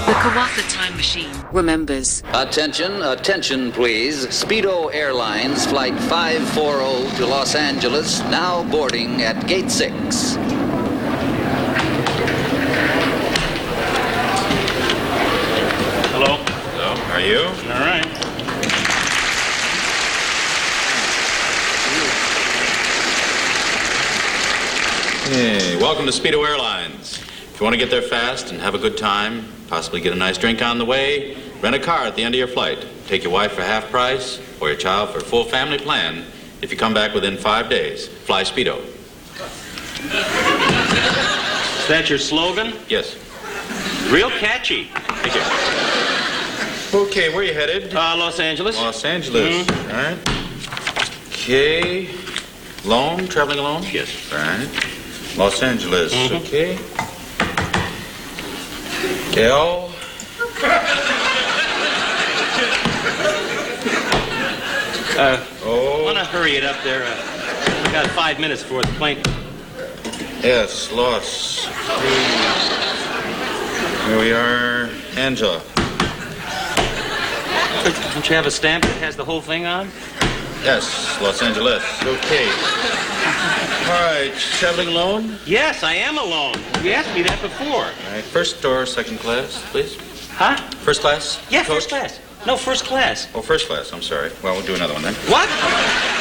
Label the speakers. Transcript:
Speaker 1: The Kawasa Time Machine remembers.
Speaker 2: Attention, attention please. Speedo Airlines Flight 540 to Los Angeles, now boarding at Gate 6.
Speaker 3: Hello.
Speaker 4: Hello, how are you?
Speaker 3: All right.
Speaker 4: Hey, welcome to Speedo Airlines. If you want to get there fast and have a good time, possibly get a nice drink on the way, rent a car at the end of your flight. Take your wife for half price or your child for a full family plan if you come back within 5 days. Fly Speedo.
Speaker 3: Is that your slogan?
Speaker 4: Yes.
Speaker 3: Real catchy.
Speaker 4: Thank you. Okay, where are you headed?
Speaker 3: Los Angeles.
Speaker 4: Los Angeles. All right. Okay. Alone? Traveling alone?
Speaker 3: Yes.
Speaker 4: All right. Los Angeles. Okay. L.
Speaker 3: I want to hurry it up there. We got 5 minutes before the plane.
Speaker 4: S. Los. Here we are. Angela.
Speaker 3: Don't you have a stamp that has the whole thing on?
Speaker 4: Yes, Los Angeles. Okay. All right, traveling alone?
Speaker 3: Yes, I am alone. You asked me that before.
Speaker 4: All right, first or second class, please?
Speaker 3: Huh?
Speaker 4: First class?
Speaker 3: Yeah,
Speaker 4: Coach?
Speaker 3: first class. No, first class.
Speaker 4: Oh, first class, I'm sorry. Well, we'll do another one then.
Speaker 3: What?